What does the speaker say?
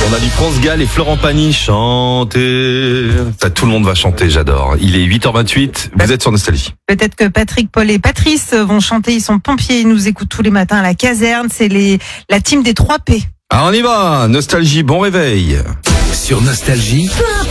On a du France Gall et Florent Pagny chanter. Ça, tout le monde va chanter, j'adore. Il est 8h28, vous êtes sur Nostalgie. Peut-être que Patrick, Paul et Patrice vont chanter, ils sont pompiers, ils nous écoutent tous les matins à la caserne, c'est la team des 3P. Ah, on y va, Nostalgie, bon réveil. Sur Nostalgie, Peu importe